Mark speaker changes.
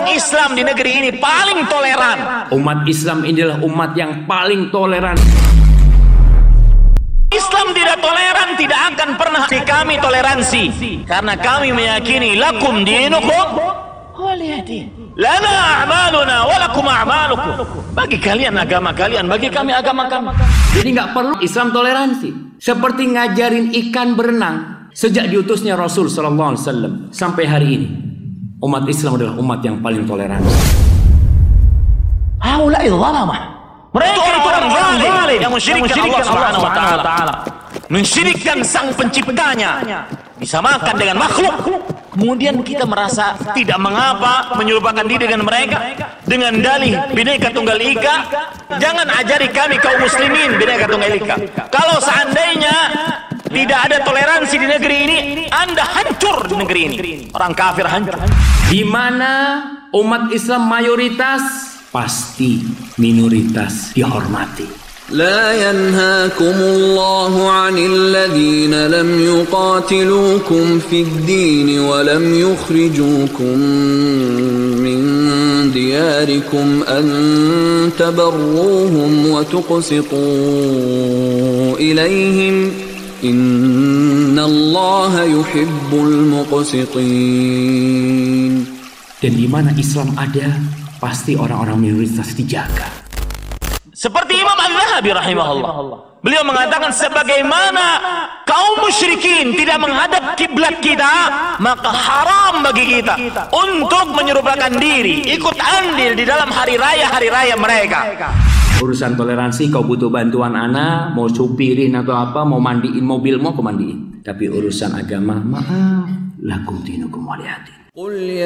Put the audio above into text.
Speaker 1: orang Islam di negeri ini paling toleran.
Speaker 2: Umat Islam inilah umat yang paling toleran.
Speaker 1: Islam tidak toleran, tidak akan pernah kami toleransi, karena kami meyakini lakum dinukum waliyadin. Lana a'maluna walakum a'malukum. Bagi kalian agama kalian, bagi kami agama kami.
Speaker 2: Jadi nggak perlu Islam toleransi. Seperti ngajarin ikan berenang sejak diutusnya Rasul Sallallahu Alaihi Wasallam sampai hari ini, umat Islam adalah umat yang paling toleransi.
Speaker 1: Haula'i dhalamah. Mereka orang zalim yang mensyirikkan Allah Subhanahu wa taala. Mensyirikkan sang penciptanya, disamakan dengan makhluk. Kemudian kita merasa tidak mengapa menyerupakan diri dengan mereka dengan dalih Bhinneka Tunggal Ika. Jangan ajari kami kaum muslimin Bhinneka Tunggal Ika. Kalau seandainya tidak ada toleransi di negeri ini, Anda hancur di negeri ini. Orang kafir hancur.
Speaker 2: Di mana umat Islam mayoritas, pasti minoritas dihormati.
Speaker 3: لا ينهاكم الله عن الذين لم يقاتلوكم في الدين ولم يخرجوكم من دياركم أن تبروهم وتقسطوا إليهم إن الله يحب المقسطين.
Speaker 2: Dan di mana Islam ada, pasti orang-orang minoritas dijaga.
Speaker 1: Seperti Imam Al-Zahabi rahimahullah, beliau mengatakan sebagaimana kaum musyrikin tidak menghadap kiblat kita, maka haram bagi kita untuk menyerupakan diri, ikut andil di dalam hari raya mereka.
Speaker 2: Urusan toleransi, kau butuh bantuan anak, mau supirin atau apa, mau mandiin mobilmu, aku mandiin. Tapi urusan agama, maaf, lakum dinukum waliyadin.